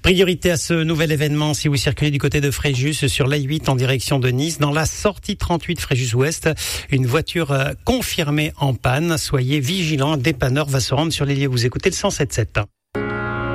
Priorité à ce nouvel événement si vous circulez du côté de Fréjus sur l'A8 en direction de Nice. Dans la sortie 38 Fréjus-Ouest, une voiture confirmée en panne. Soyez vigilants, un dépanneur va se rendre sur les lieux. Vous écoutez le 107.7.